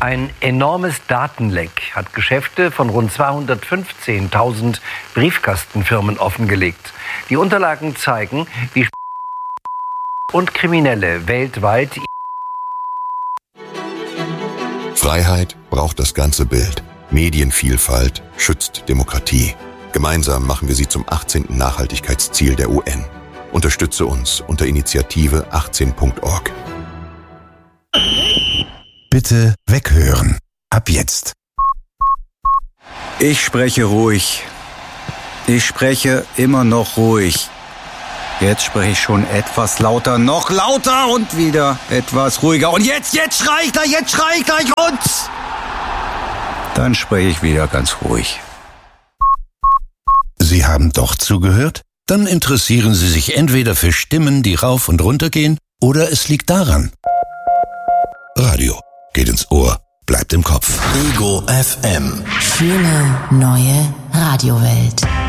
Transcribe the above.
Ein enormes Datenleck hat Geschäfte von rund 215.000 Briefkastenfirmen offengelegt. Die Unterlagen zeigen, wie und Kriminelle weltweit. Freiheit braucht das ganze Bild. Medienvielfalt schützt Demokratie. Gemeinsam machen wir sie zum 18. Nachhaltigkeitsziel der UN. Unterstütze uns unter Initiative 18.org. Bitte weghören. Ab jetzt. Ich spreche ruhig. Ich spreche immer noch ruhig. Jetzt spreche ich schon etwas lauter, noch lauter und wieder etwas ruhiger. Und jetzt schrei ich gleich und dann spreche ich wieder ganz ruhig. Sie haben doch zugehört? Dann interessieren Sie sich entweder für Stimmen, die rauf und runter gehen, oder es liegt daran. Radio geht ins Ohr, bleibt im Kopf. Ego FM. Schöne neue Radiowelt.